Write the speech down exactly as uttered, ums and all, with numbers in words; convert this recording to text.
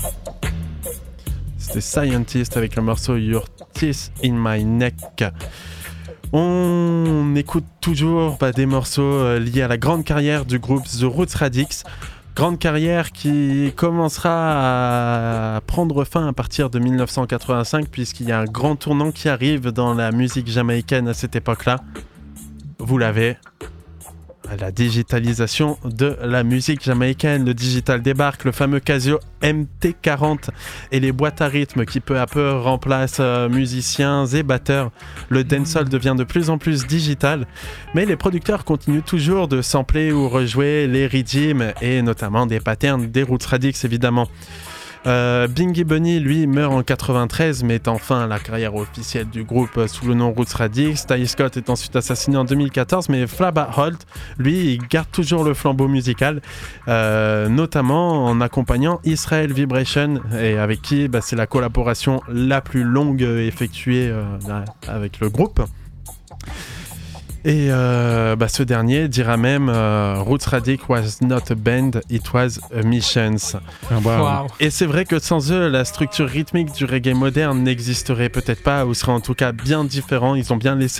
C'était Scientist avec le morceau Your Teeth in My Neck. On écoute toujours bah, des morceaux euh, liés à la grande carrière du groupe The Roots Radics. Grande carrière qui commencera à prendre fin à partir de dix-neuf cent quatre-vingt-cinq, puisqu'il y a un grand tournant qui arrive dans la musique jamaïcaine à cette époque-là. Vous l'avez, la digitalisation de la musique jamaïcaine. Le digital débarque, le fameux Casio M T quarante et les boîtes à rythme qui peu à peu remplacent euh, musiciens et batteurs. Le dancehall devient de plus en plus digital, mais les producteurs continuent toujours de sampler ou rejouer les rythmes et notamment des patterns des Roots Radics évidemment. Euh, Bingy Bunny, lui, meurt en quatre-vingt-treize, mettant fin à la carrière officielle du groupe sous le nom Roots Radics. Ty Scott est ensuite assassiné en deux mille quatorze, mais Flabba Holt, lui, il garde toujours le flambeau musical, euh, notamment en accompagnant Israel Vibration, et avec qui bah, c'est la collaboration la plus longue effectuée euh, avec le groupe. Et euh, bah, ce dernier dira même euh, Roots Radics was not a band, it was a mission. Ah, wow. Wow. Et c'est vrai que sans eux, la structure rythmique du reggae moderne n'existerait peut-être pas, ou serait en tout cas bien différent. Ils ont bien laissé